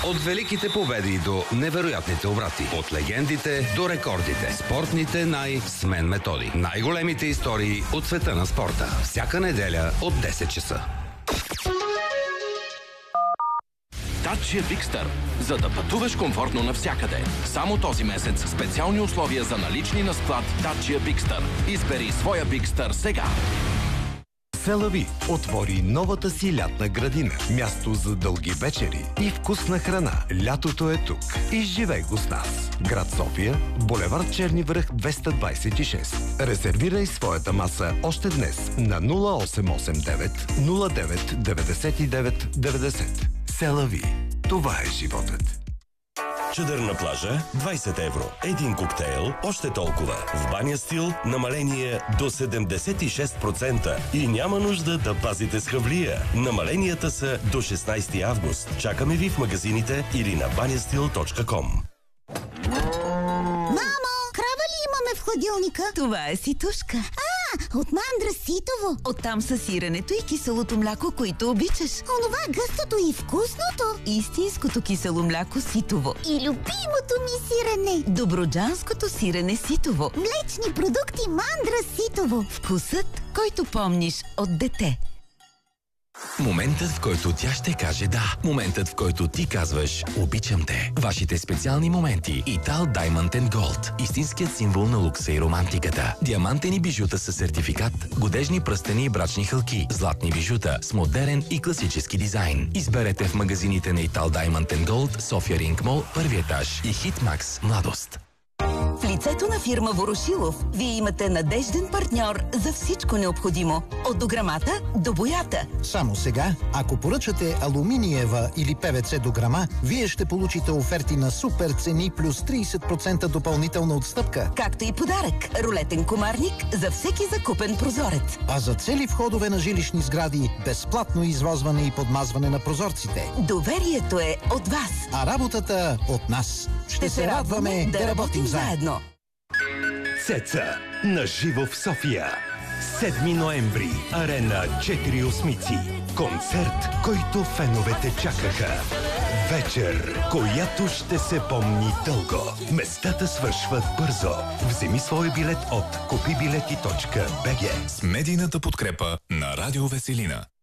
От великите победи до невероятните обрати. От легендите до рекордите. Спортните с мен Методи. Най-големите истории от света на спорта. Всяка неделя от 10 часа. Dacia Bigster. За да пътуваш комфортно навсякъде. Само този месец специални условия за налични на склад Dacia Bigster. Избери своя Bigster сега. Селави отвори новата си лятна градина. Място за дълги вечери и вкусна храна. Лятото е тук. Изживей го с нас. Град София, булевард Черни връх 226. Резервирай своята маса още днес на 0889 09 99 90. Селави. Това е животът. Чадър на плажа 20 евро. Един коктейл още толкова. В Баня Стил намаление до 76% и няма нужда да пазите с хавлия. Намаленията са до 16 август. Чакаме ви в магазините или на banyastill.com. Мамо, крава ли имаме в хладилника? Това е ситушка. От мандра ситово. Оттам са сиренето и киселото мляко, които обичаш. Онова гъстото и вкусното. Истинското кисело мляко ситово. И любимото ми сирене. Добруджанското сирене ситово. Млечни продукти мандра ситово. Вкусът, който помниш от дете. Моментът, в който тя ще каже да. Моментът, в който ти казваш обичам те. Вашите специални моменти. Ital Diamond & Gold. Истинският символ на лукса и романтиката. Диамантени бижута със сертификат, годежни пръстени и брачни хълки, златни бижута с модерен и класически дизайн. Изберете в магазините на Ital Diamond & Gold, София Ринг Мол, първи етаж и Hitmax Младост. В лицето на фирма Ворошилов вие имате надежден партньор за всичко необходимо. От дограмата до боята. Само сега, ако поръчате алуминиева или ПВЦ дограма, вие ще получите оферти на супер цени плюс 30% допълнителна отстъпка. Както и подарък. Рулетен комарник за всеки закупен прозорец. А за цели входове на жилищни сгради, безплатно извозване и подмазване на прозорците. Доверието е от вас. А работата от нас. Ще се радваме да работим заедно. Цеца на живо в София. 7 ноември. Арена 4 осмици. Концерт, който феновете чакаха. Вечер, която ще се помни дълго. Местата свършват бързо. Вземи свой билет от купибилети.bg. С медийната подкрепа на Радио Веселина.